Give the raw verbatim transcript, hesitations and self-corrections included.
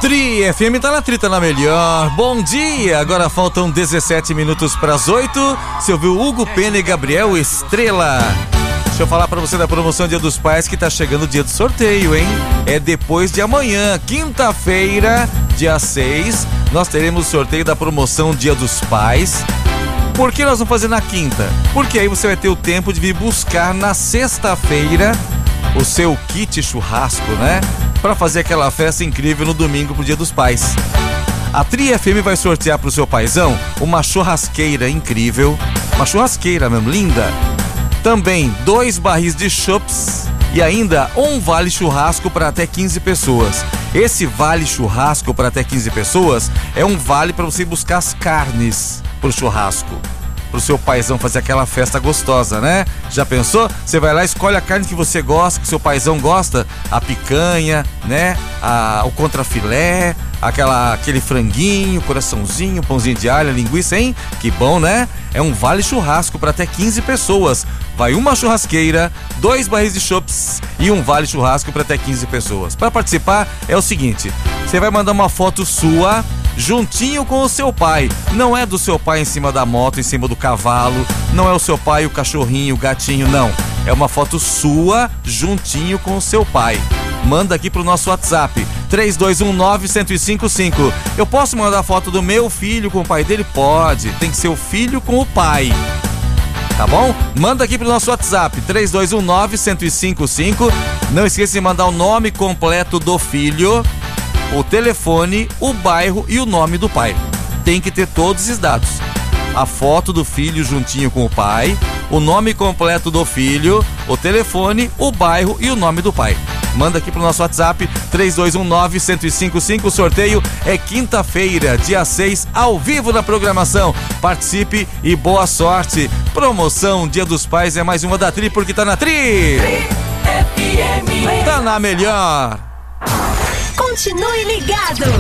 Tri F M tá na trita na melhor. Bom dia, agora faltam dezessete minutos para as oito. Você ouviu Hugo Pena e Gabriel Estrela. Deixa eu falar pra você da promoção Dia dos Pais, que tá chegando o dia do sorteio, hein? É depois de amanhã, quinta-feira, dia seis, nós teremos o sorteio da promoção Dia dos Pais. Por que nós vamos fazer na quinta? Porque aí você vai ter o tempo de vir buscar na sexta-feira o seu kit churrasco, né? Pra fazer aquela festa incrível no domingo pro Dia dos Pais. A Tri F M vai sortear pro seu paizão uma churrasqueira incrível, uma churrasqueira mesmo, linda. Também dois barris de chopps e ainda um vale churrasco para até quinze pessoas. Esse vale churrasco para até quinze pessoas é um vale para você buscar as carnes pro churrasco, pro seu paizão fazer aquela festa gostosa, né? Já pensou? Você vai lá, escolhe a carne que você gosta, que seu paizão gosta, a picanha, né? A, o contrafilé, aquela, aquele franguinho, coraçãozinho, pãozinho de alho, linguiça, hein? Que bom, né? É um vale churrasco para até quinze pessoas. Vai uma churrasqueira, dois barris de chopps e um vale churrasco para até quinze pessoas. Para participar é o seguinte: você vai mandar uma foto sua juntinho com o seu pai. Não é do seu pai em cima da moto, em cima do cavalo. Não é o seu pai, o cachorrinho, o gatinho, não. É uma foto sua juntinho com o seu pai. Manda aqui pro nosso WhatsApp três dois um nove, um zero cinco cinco. Eu posso mandar foto do meu filho com o pai dele? Pode. Tem que ser o filho com o pai. Tá bom? Manda aqui pro nosso WhatsApp três dois um nove, um zero cinco cinco. Não esqueça de mandar o nome completo do filho, o telefone, o bairro e o nome do pai. Tem que ter todos esses dados. A foto do filho juntinho com o pai, o nome completo do filho, o telefone, o bairro e o nome do pai. Manda aqui pro nosso WhatsApp três dois um nove, um zero cinco cinco. O sorteio é quinta-feira, dia seis, ao vivo na programação. Participe e boa sorte. Promoção Dia dos Pais é mais uma da Tri, porque tá na Tri. Tri F M. Tá na melhor. Continue ligado.